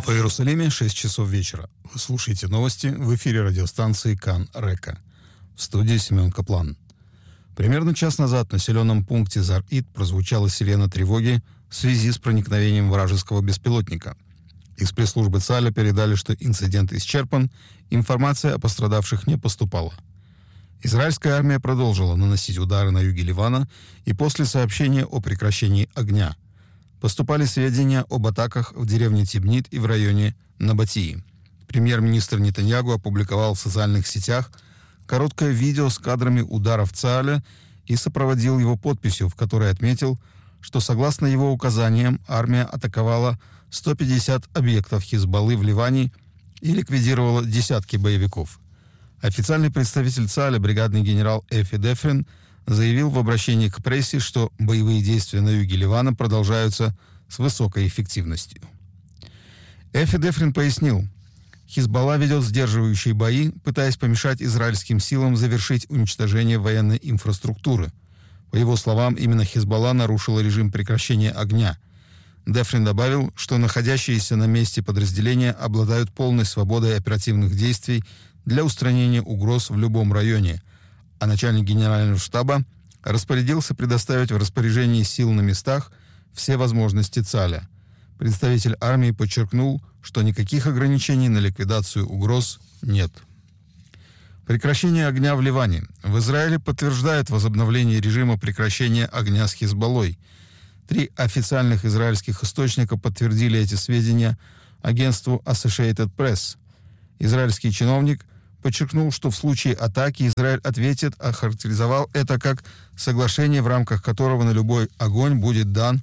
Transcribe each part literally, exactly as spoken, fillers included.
В Иерусалиме шесть часов вечера. Вы слушаете новости в эфире радиостанции Кан Река. В студии Семен Каплан. Примерно час назад в населенном пункте Зар-Ид прозвучала сирена тревоги в связи с проникновением вражеского беспилотника. Из пресс-службы ЦАЛЯ передали, что инцидент исчерпан, информация о пострадавших не поступала. Израильская армия продолжила наносить удары на юге Ливана и после сообщения о прекращении огня. Поступали сведения об атаках в деревне Тибнит и в районе Набатии. Премьер-министр Нетаньяху опубликовал в социальных сетях короткое видео с кадрами ударов ЦАЛЯ и сопроводил его подписью, в которой отметил, что согласно его указаниям армия атаковала сто пятьдесят объектов Хизбаллы в Ливане и ликвидировала десятки боевиков. Официальный представитель ЦАЛЯ, бригадный генерал Эфи Дефрин, заявил в обращении к прессе, что боевые действия на юге Ливана продолжаются с высокой эффективностью. Эфи Дефрин пояснил, Хизбалла ведет сдерживающие бои, пытаясь помешать израильским силам завершить уничтожение военной инфраструктуры. По его словам, именно Хизбалла нарушила режим прекращения огня. Дефрин добавил, что находящиеся на месте подразделения обладают полной свободой оперативных действий для устранения угроз в любом районе, а начальник генерального штаба распорядился предоставить в распоряжении сил на местах все возможности ЦАЛЯ. Представитель армии подчеркнул, что никаких ограничений на ликвидацию угроз нет. Прекращение огня в Ливане. В Израиле подтверждают возобновление режима прекращения огня с Хизбаллой. Три официальных израильских источника подтвердили эти сведения агентству Associated Press. Израильский чиновник подчеркнул, что в случае атаки Израиль ответит, охарактеризовал это как соглашение, в рамках которого на любой огонь будет дан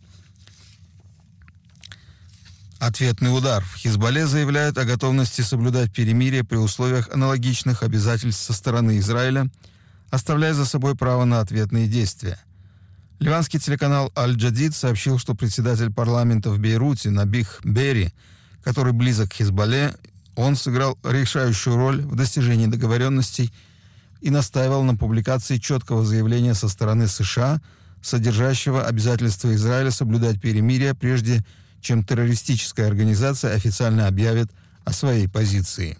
ответный удар. В Хизбалле заявляют о готовности соблюдать перемирие при условиях аналогичных обязательств со стороны Израиля, оставляя за собой право на ответные действия. Ливанский телеканал Аль-Джадид сообщил, что председатель парламента в Бейруте Набих Берри, который близок к Хизбалле, он сыграл решающую роль в достижении договоренностей и настаивал на публикации четкого заявления со стороны США, содержащего обязательство Израиля соблюдать перемирие, прежде чем террористическая организация официально объявит о своей позиции.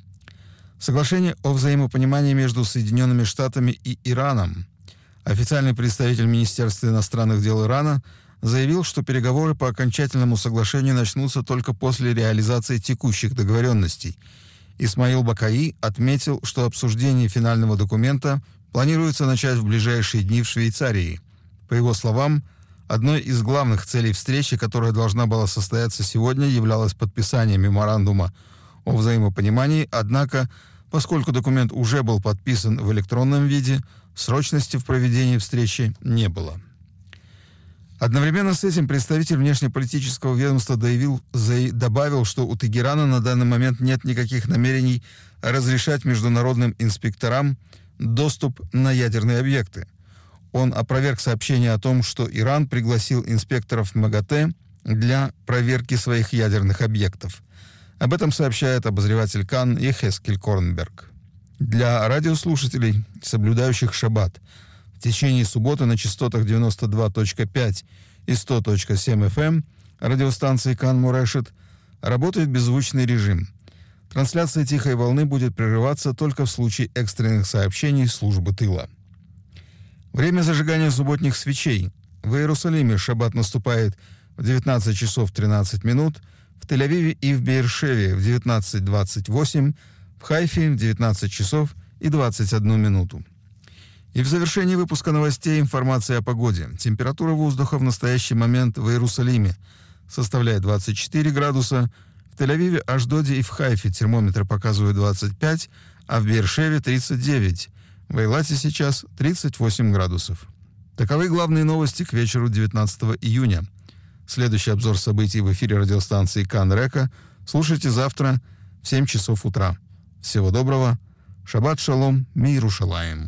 Соглашение о взаимопонимании между Соединенными Штатами и Ираном. Официальный представитель Министерства иностранных дел Ирана заявил, что переговоры по окончательному соглашению начнутся только после реализации текущих договоренностей. Исмаил Бакаи отметил, что обсуждение финального документа планируется начать в ближайшие дни в Швейцарии. По его словам, одной из главных целей встречи, которая должна была состояться сегодня, являлось подписание меморандума о взаимопонимании, однако, поскольку документ уже был подписан в электронном виде, срочности в проведении встречи не было. Одновременно с этим представитель внешнеполитического ведомства заявил, добавил, что у Тегерана на данный момент нет никаких намерений разрешать международным инспекторам доступ на ядерные объекты. Он опроверг сообщение о том, что Иран пригласил инспекторов МАГАТЭ для проверки своих ядерных объектов. Об этом сообщает обозреватель Кан Йехескель Корнберг. Для радиослушателей, соблюдающих шаббат, в течение субботы на частотах девяносто два точка пять и сто точка семь эф эм радиостанции Кан Морешет работает беззвучный режим. Трансляция «Тихой волны» будет прерываться только в случае экстренных сообщений службы тыла. Время зажигания субботних свечей. В Иерусалиме шаббат наступает в девятнадцать часов тринадцать минут, в Тель-Авиве и в Беэр-Шеве в девятнадцать двадцать восемь, в Хайфе в девятнадцать часов и двадцать одну минуту. И в завершении выпуска новостей информация о погоде. Температура воздуха в настоящий момент в Иерусалиме составляет двадцать четыре градуса, в Тель-Авиве, Ашдоде и в Хайфе термометры показывают двадцать пять, а в Беэр-Шеве тридцать девять. В Эйлате сейчас тридцать восемь градусов. Таковы главные новости к вечеру девятнадцатого июня. Следующий обзор событий в эфире радиостанции Кан Река слушайте завтра в семь часов утра. Всего доброго. Шаббат шалом, Миерушалаим.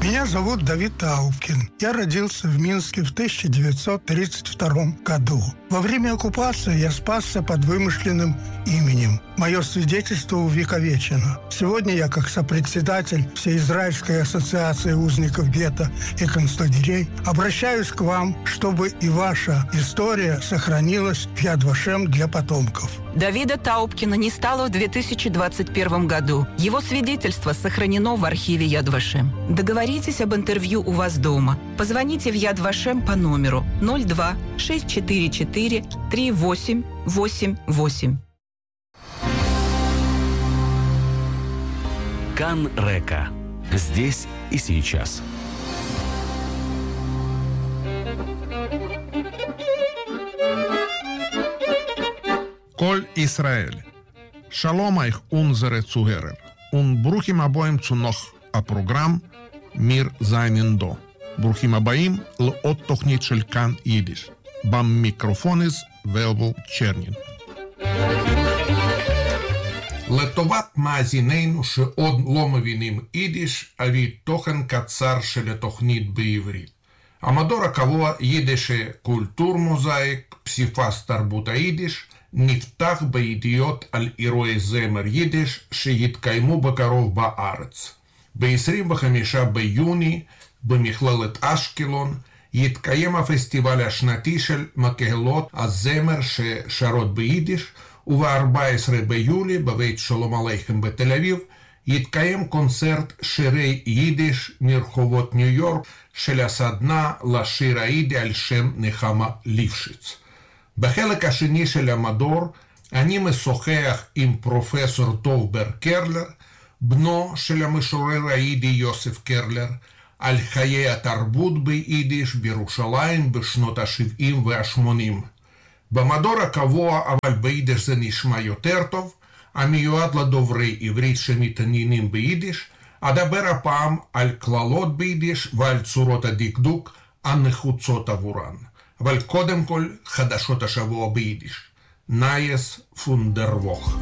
Меня зовут Давид Таубкин. Я родился в Минске в тысяча девятьсот тридцать втором году. Во время оккупации я спасся под вымышленным именем. Мое свидетельство увековечено. Сегодня я, как сопредседатель Всеизраильской ассоциации узников гетто и концлагерей, обращаюсь к вам, чтобы и ваша история сохранилась в Яд Вашем для потомков. Давида Таубкина не стало в две тысячи двадцать первом году. Его свидетельство сохранено в архиве Яд Вашем. Договоритесь об интервью у вас дома. Позвоните в Яд Вашем по номеру ноль два шесть четыре четыре три восемь восемь восемь. Кан Река. Здесь и сейчас. Kol Israel. Shalom euch unsere Zuhörer und bruchim aboim zu noch a Programm Mir seinen do. ברוכים הבאים לעוד תוכנית של כאן יידיש. במיקרופון is ולבו צ'רנין. לטובת מאזיננו שעוד לא מבינים יידיש, אביא תוכן קצר של התוכנית בעברית. המדור הקבוע יידיש קולטור מוזאיק, פסיפס תרבות היידיש, נפתח בידיעות על אירועי זמר יידיש שיתקיימו בקרוב בארץ. ב-עשרים וחמישה ביוני במכללת אשקלון יתקיים הפסטיבל השנתי של מקהלות הזמר ששרות ביידיש, וב-ארבעה עשר ביולי בבית שלום עליכם בתל אביב יתקיים קונצרט שירי יידיש מרחובות ניו יורק של הסדנה לשיר היידי על שם נחמה ליפשיץ. בחלק השני של המדור אני משוחח עם פרופסור טובר קרלר, בנו של המשורר היידי יוסף קרלר, על חיי התרבות ביידיש בירושלים בשנות ה-שבעים וה-שמונים. במדור הקבוע, אבל ביידיש זה נשמע יותר טוב, המיועד לדוברי עברית שמתעניינים ביידיש, אדבר הפעם על כללות ביידיש ועל צורות הדקדוק הנחוצות עבורן. אבל קודם כל, חדשות השבוע ביידיש. נייס פונדר ווך.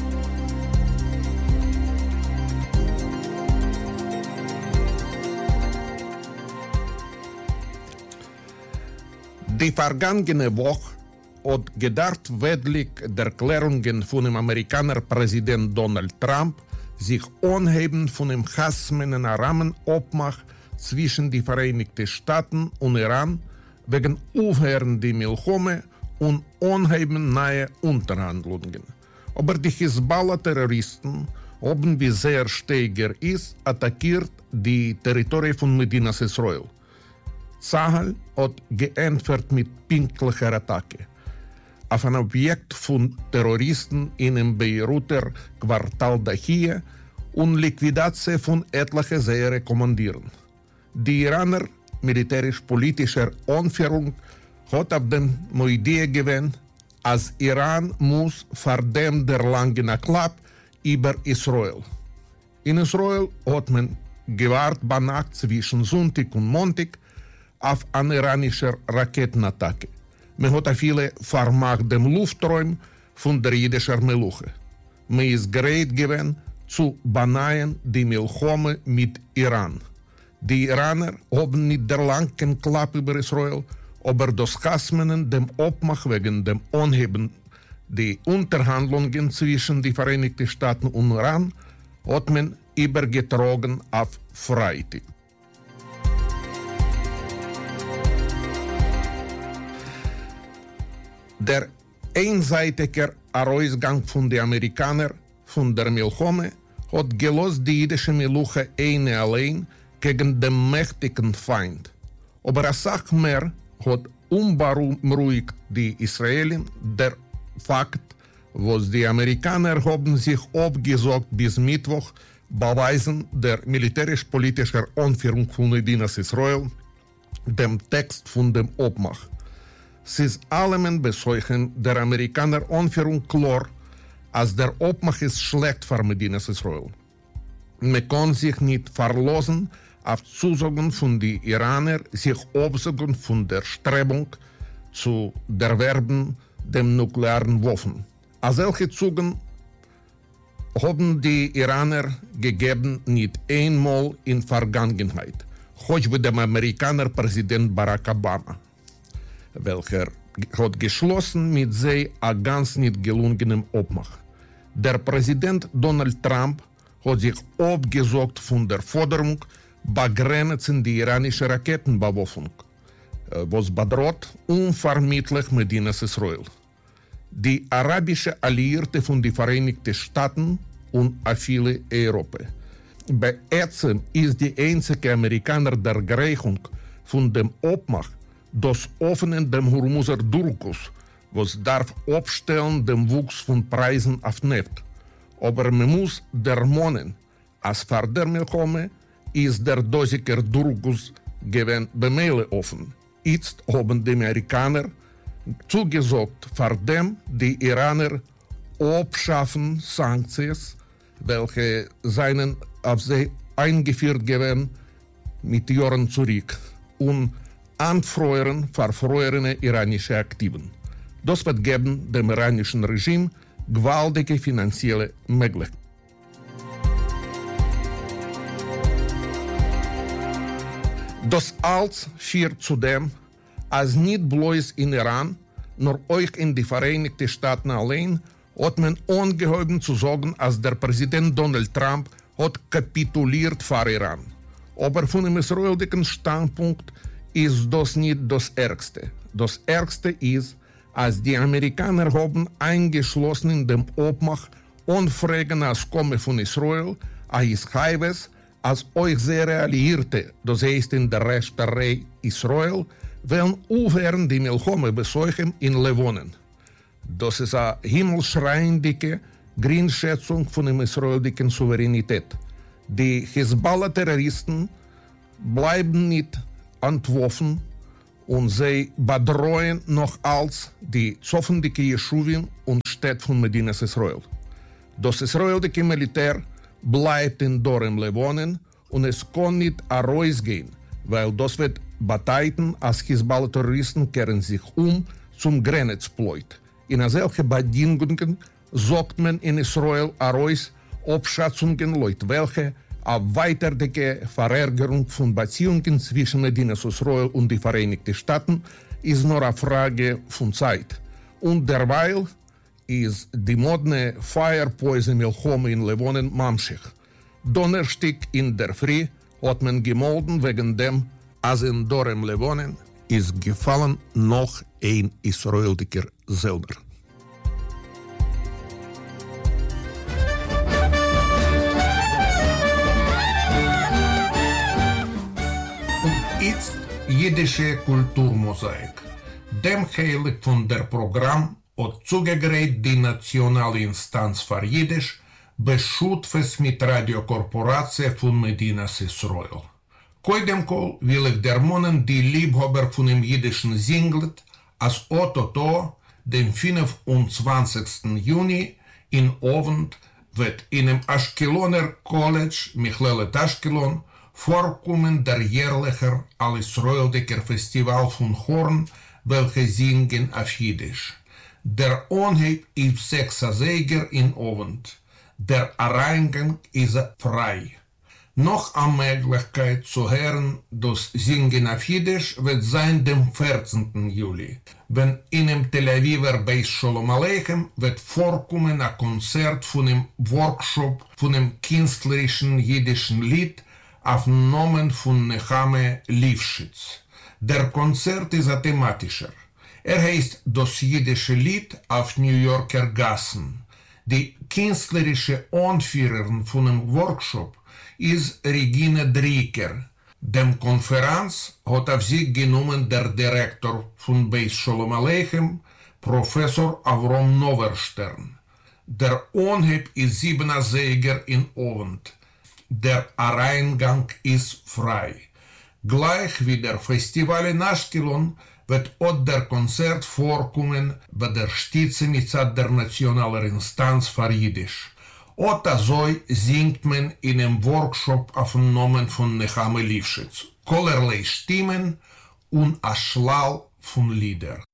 Die vergangene Woche hat gedacht wedlich der Erklärungen von dem Amerikaner Präsident Donald Trump sich anheben von dem Hasmenen Rahmenabmach zwischen die Vereinigten Staaten und Iran wegen Aufhören die Milchome und anheben neue Unterhandlungen. Aber die Hisbollah-Terroristen haben, wie sehr steiger ist, attackiert die Territorien von Medinas Israel. Zahal hat geantwortet mit pinklicher Attacke auf ein Objekt von Terroristen in dem Beiruter Quartal Dahia und Liquidation von etlichen seiner Kommandieren. Die Iraner militärisch-politischer Anführung hat auf dem Idee gewähnt, als Iran muss vor dem der langen Klapp über Israel. In Israel hat man gewartet bei Nacht zwischen Sonntag und Montag auf eine iranische Raketenattacke. Man hat viele vermacht dem Lufträum von der jüdischen Meluche. Man ist bereit gewesen zu beneien die Milchome mit Iran. Die Iraner haben nicht der langen Klapp über Israel, aber das Hasmenen dem Abmach wegen dem Anheben die Unterhandlungen zwischen den Vereinigten Staaten und Iran hat man übergetragen auf Freitag. Der einseitige Herausgang von den Amerikanern von der Milchome hat gelost die jüdische Meluche eine allein gegen den mächtigen Feind. Aber eine Sache mehr hat unberuhigt die Israelis der Fakt, was die Amerikaner haben sich abgesagt bis Mittwoch beweisen der militärisch-politischen Anführung von Medinas Israel, dem Text von dem Abmach. Sie ist allem bezeugen der Amerikaner Anführung klar, als der Abmach ist schlecht für Medinas Israel. Man kann sich nicht verlassen auf Zusagen von den Iranern, sich absagen von der Strebung zu erwerben dem nuklearen Waffen. Als solche Zusagen haben die Iraner gegeben nicht einmal in Vergangenheit. Heute mit dem Amerikaner Präsident Barack Obama, welcher hat geschlossen mit sehr a ganz nicht gelungenem Obmach. Der Präsident Donald Trump hat sich abgesagt von der Forderung, begrenzen die iranische Raketenbewaffnung, was bedroht unvermittlich Medinas Israel. Die arabische Alliierte von den Vereinigten Staaten und viele Europa. Bei Ärzten ist die einzige Amerikaner der Gleichung von dem Obmach das Öffnen dem Hormuzer Durchguss, was darf abstellen dem Wuchs von Preisen auf Neft. Aber man muss dermonen, als vor der Milchome ist der dosiger Durchguss gewesen bemeile offen. Jetzt haben die Amerikaner zugesagt, vor dem die Iraner abschaffen Sanktionen, welche seinen auf sie eingeführt gewesen mit Jahren zurück und anfeuern verfrorene iranische Aktiven. Das wird geben dem iranischen Regime gewaltige finanzielle Möglichkeiten. Das alles führt zu dem, als nicht bloß in Iran, nur euch in die Vereinigten Staaten allein, hat man angehoben zu sagen, als der Präsident Donald Trump hat kapituliert vor Iran. Aber von dem israelischen Standpunkt ist das nicht das Ärgste. Das Ärgste ist, als die Amerikaner haben eingeschlossen in dem Obmach und fragen, als komme von Israel, als Haiwes, als euch sehr Alliierte, das heißt in der Rechtsterei Israel, wollen aufhören die Milchome besuchen in Levonen. Das ist eine himmelschreiende Geringschätzung von der israelischen Souveränität. Die Hezbollah-Terroristen bleiben nicht entworfen und sie bedrohen noch als die zoffendike Jeschuwim und Städte von Medinas Israel. Das israelische Militär bleibt in Dorem Levonen und es kann nicht herausgehen, weil das wird bedeuten, als Hezbollah-Terroristen kehren sich um zum Grenzploit. In solchen Bedingungen sagt man in Israel heraus Abschätzungen, Leute, welche eine weitere Verärgerung von Beziehungen zwischen Medinas Israel und den Vereinigten Staaten ist nur eine Frage von Zeit. Und derweil ist die moderne Feierpause Milchome in Levonen mamschig. Donnerstag in der Früh hat man gemolden wegen dem, als in Dorem Levonen ist gefallen noch ein israelischer Söldner. Jetzt jüdische Kulturmosaik. Dem Heilig von der Programm hat zugegräht die nationale Instanz für Jiddisch, beschutfes mit Radiokorporatie von Medinas Israel. Koidem kol will ich dermonen die Liebhaber von dem jiddischen Singlet, als Ototo, den fünfundzwanzigsten Juni, in Abend wird in dem Ashkeloner College, Michlelet Ashkelon, vorkommen der jährliche Al-Israeliker Festival von Horn, welche singen auf Jiddisch. Der Anheb ist sechser in Abend. Der Eingang ist frei. Noch eine Möglichkeit zu hören, das Singen auf Jiddisch wird sein dem vierzehnten Juli, wenn in dem Tel Aviver Beis Sholom Aleichem wird vorkommen ein Konzert von dem Workshop von dem künstlerischen jiddischen Lied auf Namen von Nechame Lifschitz. Der Konzert ist ein thematischer. Er heißt das jiddische Lied auf New Yorker Gassen. Die künstlerische Anführerin von dem Workshop ist Regina Drieker. Dem Konferenz hat auf sich genommen der Direktor von Beis Sholom Aleichem, Professor Avrom Noverstern. Der Anheb ist siebener Säger in Abend. Der Eingang ist frei. Gleich wie der Festival in Ashkelon wird auch der Konzert vorkommen bei der Stütze mitzat der nationalen Instanz für Jiddisch. Auch so singt man in einem Workshop auf den Namen von Nechame Lifschitz. Kollerlei Stimmen und ein Schlau von Lieder.